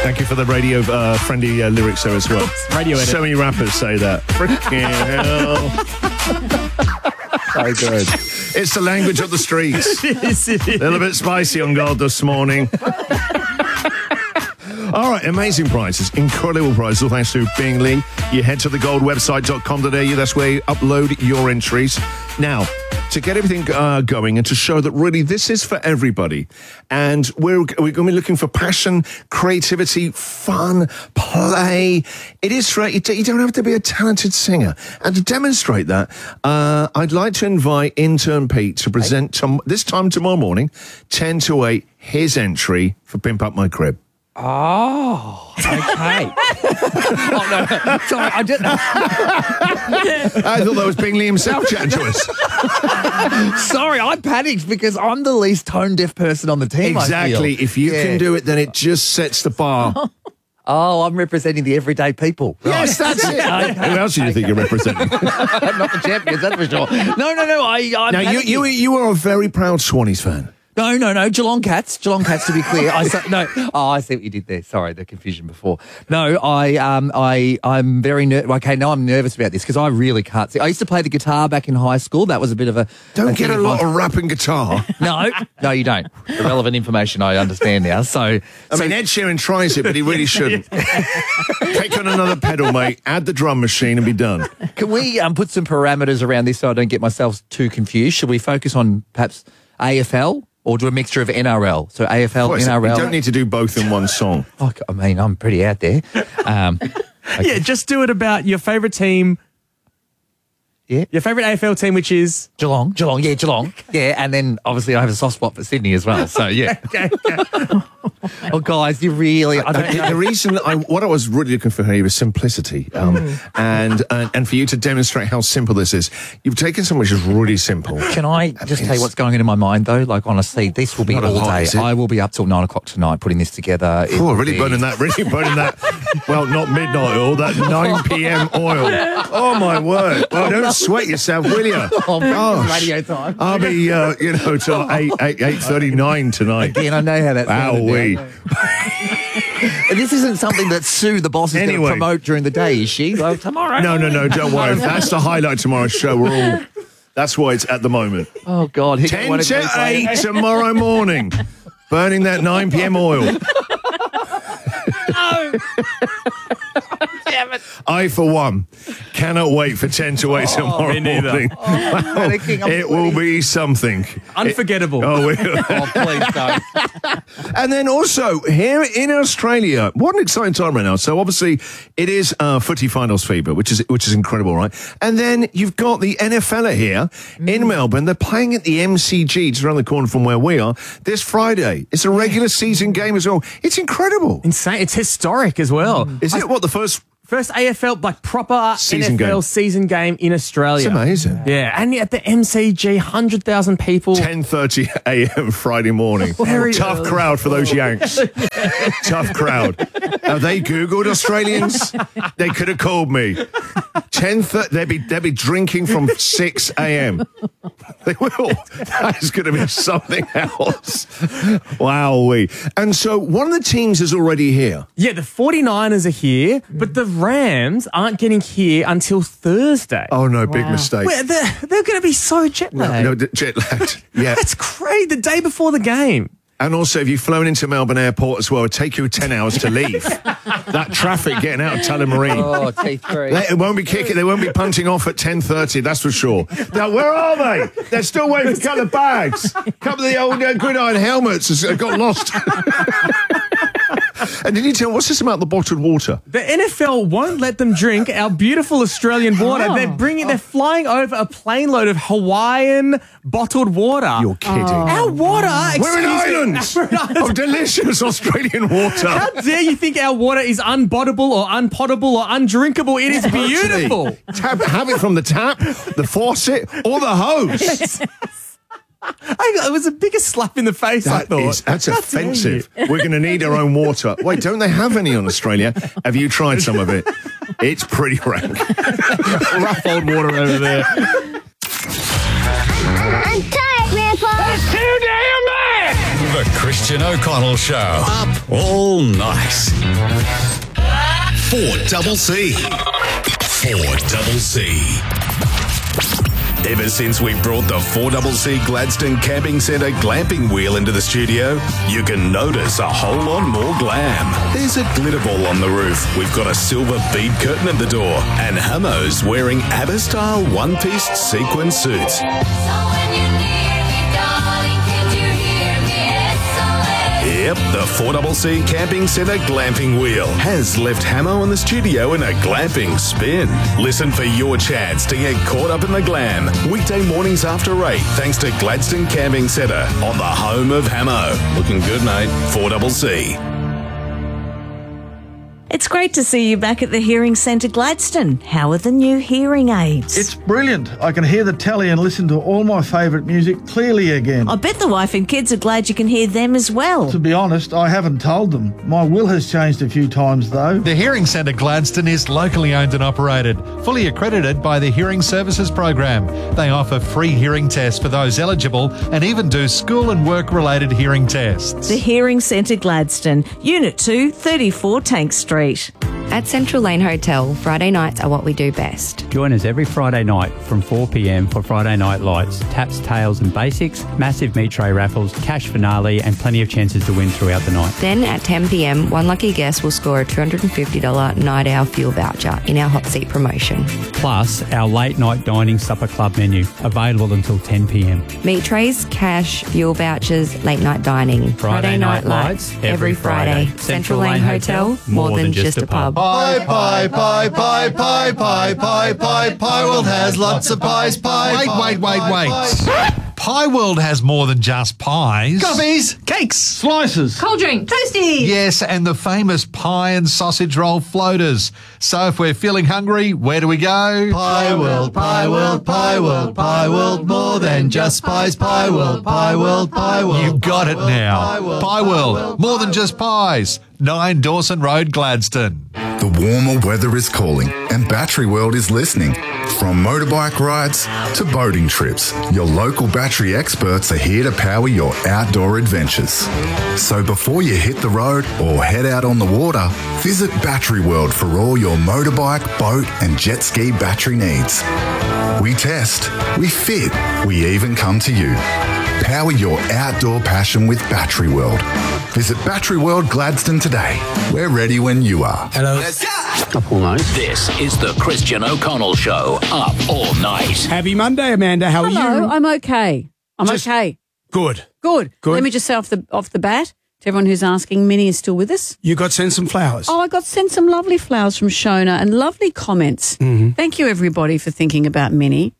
Thank you for the radio-friendly lyrics there as well. Radio edit. So many rappers say that. Freaking hell. So good. It's the language of the streets. It is. A little bit spicy on Gold this morning. All right, amazing prizes, incredible prizes, all thanks to Bingley. You head to thegoldwebsite.com.au, that's where you upload your entries. Now, to get everything going and to show that really this is for everybody. And we're going to be looking for passion, creativity, fun, play. It is for, you don't have to be a talented singer. And to demonstrate that, I'd like to invite intern Pete to present this time tomorrow morning, 10 to 8, his entry for Pimp Up My Crib. Oh, okay. Oh, no. Sorry, I didn't. I thought that was Bingley himself chatting to us. Sorry, I panicked because I'm the least tone-deaf person on the team. Exactly. If you can do it, then it just sets the bar. Oh, I'm representing the everyday people. Yes, that's it. Who else do you think you're representing? Not the champions, that's for sure. No. I'm now, you are a very proud Swannies fan. No. Geelong Cats, to be clear. I see what you did there. Sorry, the confusion before. No, I'm very nervous. Okay, now I'm nervous about this because I really can't see. I used to play the guitar back in high school. That was a bit of a... Don't get a lot of rap and guitar. No, you don't. Irrelevant information, I understand now. So Ed Sheeran tries it, but he really shouldn't. Take on another pedal, mate. Add the drum machine and be done. Can we put some parameters around this so I don't get myself too confused? Should we focus on perhaps AFL? Or do a mixture of NRL? So AFL, NRL. You don't need to do both in one song. I mean, I'm pretty out there. Okay. Yeah, just do it about your favourite team. Yeah. Your favourite AFL team, which is? Geelong. Yeah, and then obviously I have a soft spot for Sydney as well. So, yeah. Okay. Oh, guys, you really... The reason what I was really looking for here was simplicity. And for you to demonstrate how simple this is. You've taken something which is really simple. Can I just tell you what's going on in my mind, though? Like, honestly, this will be all day. I will be up till 9 o'clock tonight putting this together. Really burning that. Well, not midnight oil, that 9 p.m. oil. Oh, my word. Well, don't sweat yourself, will you? Radio time. I'll be, till 8:39 tonight. Again, I know how that's Wowee. This isn't something that Sue, the boss, is going to promote during the day, is she? Like, tomorrow? No, don't worry. That's the highlight of tomorrow's show. That's why it's at the moment. Oh, God. 10 to 8 tomorrow morning. Burning that 9 p.m. oil. No. Damn it. I, for one, cannot wait for 10 to 8 tomorrow morning. It will be something. Unforgettable. Please don't. And then also, here in Australia, what an exciting time right now. So obviously, it is footy finals fever, which is incredible, right? And then you've got the NFL here in Melbourne. They're playing at the MCG, just around the corner from where we are, this Friday. It's a regular season game as well. It's incredible. Insane. It's historic as well. Is it the first AFL, like proper season season game in Australia. It's amazing. Yeah, and at the MCG, 100,000 people. 10:30 a.m. Friday morning. Tough crowd for those Yanks. Tough crowd. Have they Googled Australians? They could have called me. 10:30. They'll be drinking from 6 a.m. They will. That is going to be something else. Wowee. And so one of the teams is already here. Yeah, the 49ers are here, but the Rams aren't getting here until Thursday. Oh, no, big mistake. Well, they're going to be so jet-lagged. No, jet-lagged. Yeah. That's crazy. The day before the game. And also, if you've flown into Melbourne Airport as well, it'll take you 10 hours to leave. That traffic getting out of Tullamarine. Oh, T3. They won't be kicking. They won't be punting off at 10:30, that's for sure. Now, where are they? They're still waiting for a couple of bags. A couple of the old gridiron helmets have got lost. And did you tell, what's this about the bottled water? The NFL won't let them drink our beautiful Australian water. They're flying over a plane load of Hawaiian bottled water. You're kidding. Our water. We're in Ireland. Of delicious Australian water. How dare you think our water is unbottable or unpotable or undrinkable? It is beautiful. Have it from the tap, the faucet, or the hose. It was the biggest slap in the face, I thought. That's offensive. We're going to need our own water. Wait, don't they have any in Australia? Have you tried some of it? It's pretty rank. Rough old water over there. I'm tired, Grandpa. That's too damn bad! The Christian Christian O'Connell Show. Up all night. 4CC. 4CC. Ever since we brought the 4CC Gladstone Camping Centre glamping wheel into the studio, you can notice a whole lot more glam. There's a glitter ball on the roof, we've got a silver bead curtain at the door, and Hamo's wearing ABBA-style one-piece sequin suits. Yep, the 4CC Camping Centre glamping wheel has left Hamo in the studio in a glamping spin. Listen for your chance to get caught up in the glam. Weekday mornings after 8, thanks to Gladstone Camping Centre on the home of Hamo. Looking good, mate. 4CC. It's great to see you back at the Hearing Centre Gladstone. How are the new hearing aids? It's brilliant. I can hear the telly and listen to all my favourite music clearly again. I bet the wife and kids are glad you can hear them as well. To be honest, I haven't told them. My will has changed a few times though. The Hearing Centre Gladstone is locally owned and operated, fully accredited by the Hearing Services Program. They offer free hearing tests for those eligible and even do school and work-related hearing tests. The Hearing Centre Gladstone, Unit 2, 34 Tank Street. At Central Lane Hotel, Friday nights are what we do best. Join us every Friday night from 4 p.m. for Friday Night Lights, taps, tails and basics, massive meat tray raffles, cash finale and plenty of chances to win throughout the night. Then at 10 p.m, one lucky guest will score a $250 night hour fuel voucher in our hot seat promotion. Plus, our late night dining supper club menu, available until 10 p.m. Meat trays, cash, fuel vouchers, late night dining. Friday Night Lights, every Friday. Central Lane Hotel, more than just a pub. Pie, pie, pie, pie, pie, pie, pie, pie, Pie World has lots of pies, pie. Wait. Pie World has more than just pies. Coffees, Cakes. Slices. Cold drink. Toasty. Yes, and the famous pie and sausage roll floaters. So if we're feeling hungry, where do we go? Pie World, Pie World, Pie World, Pie World, more than just pies, Pie World, Pie World, Pie World. You got it now. Pie World, more than just pies. 9 Dawson Road, Gladstone. The warmer weather is calling and Battery World is listening. From motorbike rides to boating trips, your local battery experts are here to power your outdoor adventures. So before you hit the road or head out on the water, visit Battery World for all your motorbike, boat and jet ski battery needs. We test, we fit, we even come to you. Power your outdoor passion with Battery World. Visit Battery World Gladstone today. We're ready when you are. Hello. Up all night. This is the Christian O'Connell Show. Up all night. Happy Monday, Amanda. How are you? Hello, I'm okay. I'm okay. Good. Good. Let me just say off the bat to everyone who's asking, Minnie is still with us. You got sent some flowers. Oh, I got sent some lovely flowers from Shona and lovely comments. Mm-hmm. Thank you, everybody, for thinking about Minnie.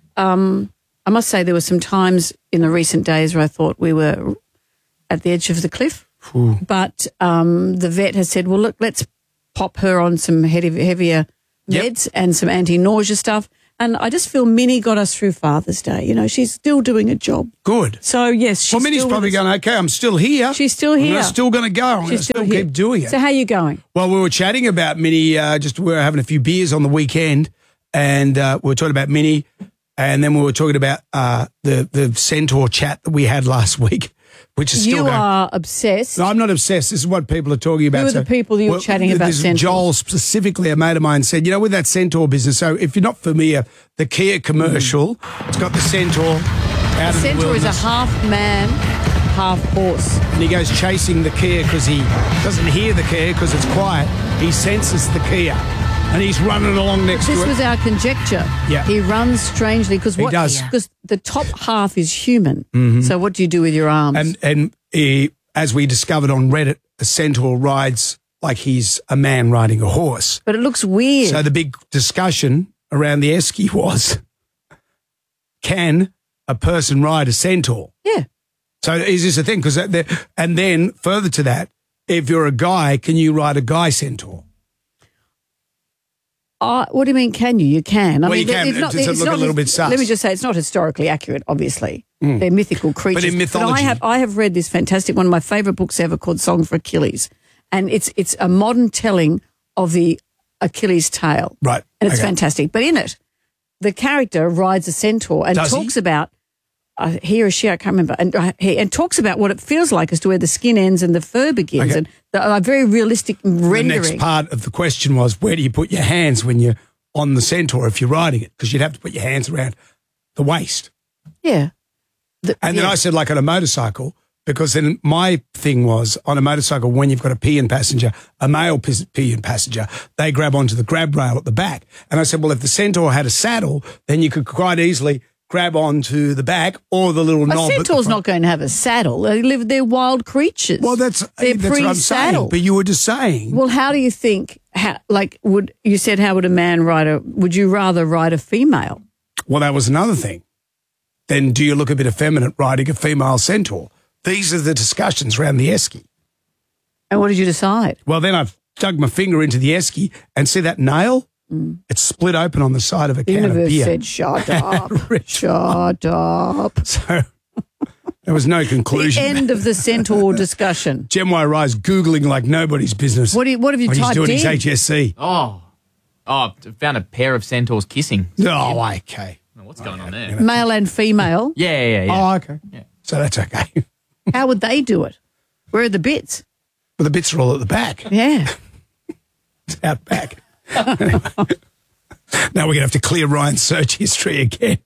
I must say there were some times in the recent days where I thought we were at the edge of the cliff. Ooh. But the vet has said, well, look, let's pop her on some heavier meds and some anti-nausea stuff. And I just feel Minnie got us through Father's Day. You know, she's still doing a job. Good. So, yes, she's Minnie's still probably going, okay, I'm still here. She's still here. I'm still going to go. I'm going to still keep doing it. So how are you going? Well, we were chatting about Minnie, we were having a few beers on the weekend, and we were talking about Minnie, and then we were talking about the Centaur chat that we had last week, which is still going. You are obsessed. No, I'm not obsessed. This is what people are talking about. Who are the people you were chatting about Centaur? Joel specifically, a mate of mine, said, with that Centaur business, so if you're not familiar, the Kia commercial, it's got the Centaur out of the Centaur is a half man, half horse. And he goes chasing the Kia because he doesn't hear the Kia because it's quiet. He senses the Kia. And he's running along next to it. This was our conjecture. Yeah. He runs strangely because He does. Because the top half is human. Mhm. So what do you do with your arms? And as we discovered on Reddit, a Centaur rides like he's a man riding a horse. But it looks weird. So the big discussion around the esky was, can a person ride a Centaur? Yeah. So is this a thing? And then further to that, if you're a guy, can you ride a guy Centaur? What do you mean, can you? You can. Well, you can. Does it look a little bit sus? Let me just say, it's not historically accurate, obviously. Mm. They're mythical creatures. But in mythology. I have read this fantastic, one of my favourite books ever called Song for Achilles. And it's a modern telling of the Achilles tale. Right. And it's fantastic. But in it, the character rides a centaur and Does he? talks about he or she, I can't remember, and talks about what it feels like as to where the skin ends and the fur begins, and a very realistic rendering. The next part of the question was, where do you put your hands when you're on the Centaur if you're riding it? Because you'd have to put your hands around the waist. Yeah. And then I said, like on a motorcycle, because then my thing was, on a motorcycle, when you've got a peon passenger, a male peon passenger, they grab onto the grab rail at the back. And I said, well, if the Centaur had a saddle, then you could quite easily grab onto the back or the little knob. A centaur's not going to have a saddle. They're wild creatures. Well, that's what I'm pre-saddle. saying. But you were just saying. Well, how do you think? You said, how would a man ride would you rather ride a female? Well, that was another thing. Then do you look a bit effeminate riding a female Centaur? These are the discussions around the esky. And what did you decide? Well, then I dug my finger into the esky and see that nail? It's split open on the side of a can of beer. The universe said, shut up. Shut up. So there was no conclusion. The end of the Centaur discussion. Gem Y Rise Googling like nobody's business. What have you typed in? When he's doing his HSC. Oh, found a pair of centaurs kissing. Oh, okay. What's going on there? Male and female. Yeah. Oh, okay. Yeah. So that's okay. How would they do it? Where are the bits? Well, the bits are all at the back. Yeah. It's out back. Anyway. Now we're going to have to clear Ryan's search history again.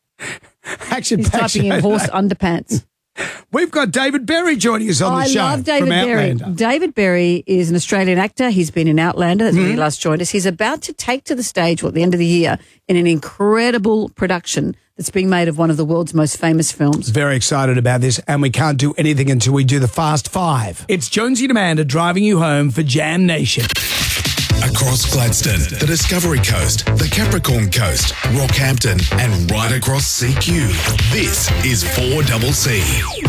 He's typing in horse underpants. We've got David Berry joining us on the show. I love David Berry. David Berry is an Australian actor. He's been in Outlander. That's when he last joined us. He's about to take to the stage, at the end of the year, in an incredible production that's being made of one of the world's most famous films. Very excited about this, and we can't do anything until we do the Fast Five. It's Jonesy and Amanda driving you home for Jam Nation. Across Gladstone, the Discovery Coast, the Capricorn Coast, Rockhampton, and right across CQ. This is 4CC.